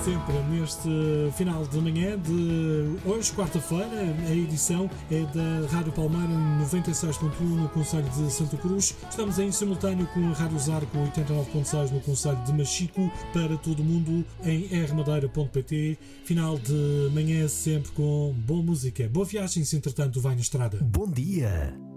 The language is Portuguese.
sempre neste final de manhã de hoje, quarta-feira. A edição é da Rádio Palmeira 96.1 no concelho de Santa Cruz. Estamos em simultâneo com a Rádio Zarco 89.6 no concelho de Machico, para todo o mundo em rmadeira.pt. Final de manhã sempre com boa música. Boa viagem se entretanto vai na estrada. Bom dia!